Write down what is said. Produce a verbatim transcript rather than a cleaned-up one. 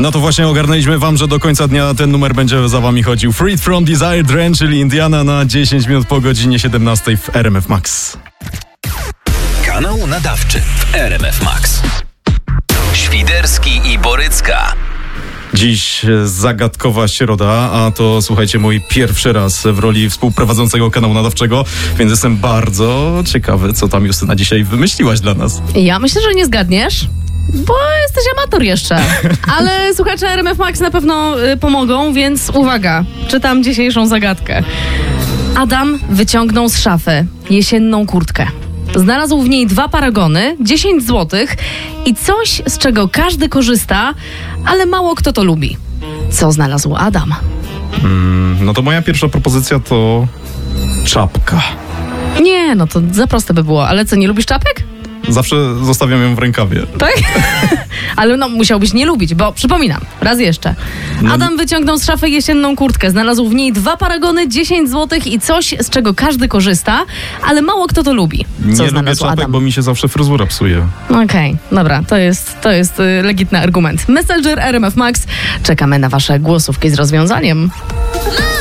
No to właśnie ogarnęliśmy wam, że do końca dnia ten numer będzie za wami chodził. Freed from Desire Drain, czyli Indiana na dziesięć minut po godzinie siedemnastej w R M F Max. Kanał nadawczy w R M F Max. Świderski i Borycka. Dziś zagadkowa środa, a to słuchajcie, mój pierwszy raz w roli współprowadzącego kanału nadawczego, więc jestem bardzo ciekawy, co tam Justyna dzisiaj wymyśliłaś dla nas. Ja myślę, że nie zgadniesz, bo jesteś amator jeszcze. Ale słuchacze R M F Max na pewno y, pomogą, więc uwaga, czytam dzisiejszą zagadkę. Adam wyciągnął z szafy jesienną kurtkę. Znalazł w niej dwa paragony, dziesięć złotych i coś, z czego każdy korzysta, ale mało kto to lubi. Co znalazł Adam? Mm, no to moja pierwsza propozycja to czapka. Nie, no to za proste by było. Ale co, nie lubisz czapek? Zawsze zostawiam ją w rękawie. Tak? Ale no musiałbyś nie lubić, bo przypominam, raz jeszcze. No Adam wyciągnął z szafy jesienną kurtkę, znalazł w niej dwa paragony, dziesięć złotych i coś, z czego każdy korzysta, ale mało kto to lubi. Co Nie lubię znalazł czapek, Adam? bo mi się zawsze fryzura psuje. Okej, okay, dobra, to jest, to jest y, legitny argument. Messenger R M F Max. Czekamy na wasze głosówki z rozwiązaniem.